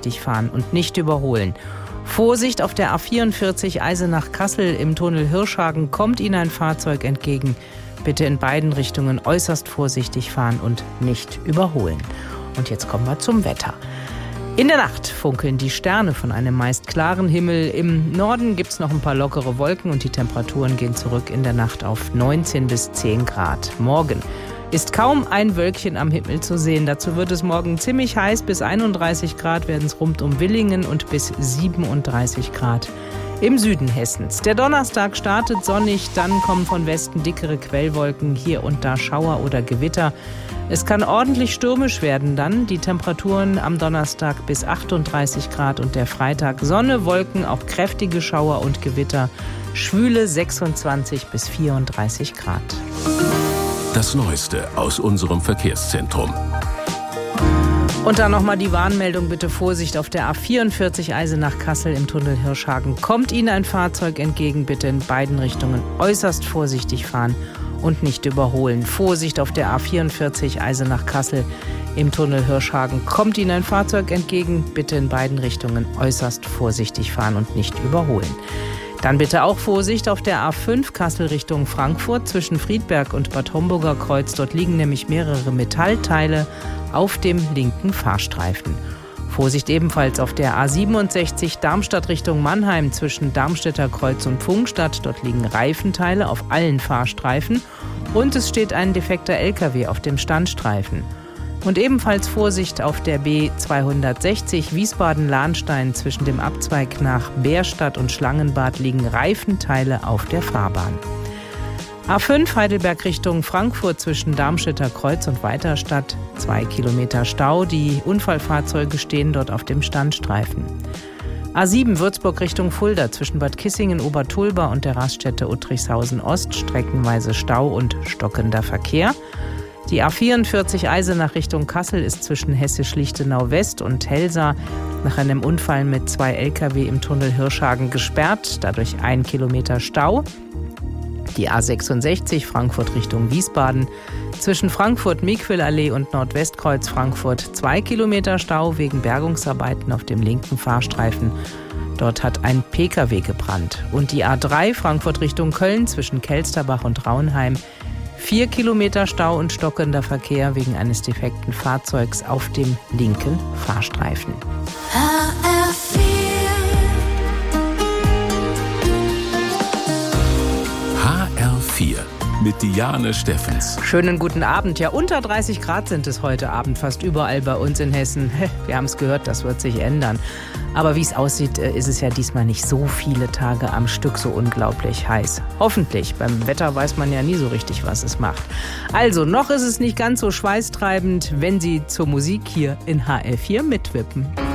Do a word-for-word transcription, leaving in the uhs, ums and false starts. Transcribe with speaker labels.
Speaker 1: vorsichtig fahren und nicht überholen. Vorsicht auf der A vierundvierzig Eisenach-Kassel im Tunnel Hirschhagen, kommt Ihnen ein Fahrzeug entgegen. Bitte in beiden Richtungen äußerst vorsichtig fahren und nicht überholen. Und jetzt kommen wir zum Wetter. In der Nacht funkeln die Sterne von einem meist klaren Himmel. Im Norden gibt es noch ein paar lockere Wolken und die Temperaturen gehen zurück in der Nacht auf neunzehn bis zehn Grad. Morgen ist kaum ein Wölkchen am Himmel zu sehen. Dazu wird es morgen ziemlich heiß. Bis einunddreißig Grad werden es rund um Willingen und bis siebenunddreißig Grad im Süden Hessens. Der Donnerstag startet sonnig, dann kommen von Westen dickere Quellwolken, hier und da Schauer oder Gewitter. Es kann ordentlich stürmisch werden dann. Die Temperaturen am Donnerstag bis achtunddreißig Grad und der Freitag Sonne, Wolken, auch kräftige Schauer und Gewitter. Schwüle sechsundzwanzig bis vierunddreißig Grad.
Speaker 2: Das Neueste aus unserem Verkehrszentrum.
Speaker 1: Und dann nochmal die Warnmeldung, bitte Vorsicht auf der A vierundvierzig Eisenach-Kassel im Tunnel Hirschhagen. Kommt Ihnen ein Fahrzeug entgegen, bitte in beiden Richtungen äußerst vorsichtig fahren und nicht überholen. Vorsicht auf der A vierundvierzig Eisenach-Kassel im Tunnel Hirschhagen. Kommt Ihnen ein Fahrzeug entgegen, bitte in beiden Richtungen äußerst vorsichtig fahren und nicht überholen. Dann bitte auch Vorsicht auf der A fünf Kassel Richtung Frankfurt zwischen Friedberg und Bad Homburger Kreuz. Dort liegen nämlich mehrere Metallteile auf dem linken Fahrstreifen. Vorsicht ebenfalls auf der A siebenundsechzig Darmstadt Richtung Mannheim zwischen Darmstädter Kreuz und Pfungstadt. Dort liegen Reifenteile auf allen Fahrstreifen und es steht ein defekter L K W auf dem Standstreifen. Und ebenfalls Vorsicht auf der B zweihundertsechzig Wiesbaden-Lahnstein zwischen dem Abzweig nach Bärstadt und Schlangenbad liegen Reifenteile auf der Fahrbahn. A fünf Heidelberg Richtung Frankfurt zwischen Darmstädter Kreuz und Weiterstadt, zwei Kilometer Stau. Die Unfallfahrzeuge stehen dort auf dem Standstreifen. A sieben Würzburg Richtung Fulda zwischen Bad Kissingen, Obertulba und der Raststätte Uttrichshausen Ost, streckenweise Stau und stockender Verkehr. Die A vierundvierzig Eisenach Richtung Kassel ist zwischen Hessisch-Lichtenau West und Helsa nach einem Unfall mit zwei L K W im Tunnel Hirschhagen gesperrt, dadurch ein Kilometer Stau. Die A sechsundsechzig Frankfurt Richtung Wiesbaden zwischen Frankfurt-Miquel-Allee und Nordwestkreuz Frankfurt zwei Kilometer Stau wegen Bergungsarbeiten auf dem linken Fahrstreifen. Dort hat ein P K W gebrannt. Und die A drei Frankfurt Richtung Köln zwischen Kelsterbach und Raunheim. Vier Kilometer Stau und stockender Verkehr wegen eines defekten Fahrzeugs auf dem linken Fahrstreifen.
Speaker 3: H R vier
Speaker 2: H R vier mit Diane Steffens.
Speaker 1: Schönen guten Abend. Ja, unter dreißig Grad sind es heute Abend fast überall bei uns in Hessen. Wir haben es gehört, das wird sich ändern. Aber wie es aussieht, ist es ja diesmal nicht so viele Tage am Stück so unglaublich heiß. Hoffentlich. Beim Wetter weiß man ja nie so richtig, was es macht. Also, noch ist es nicht ganz so schweißtreibend, wenn Sie zur Musik hier in H R vier mitwippen.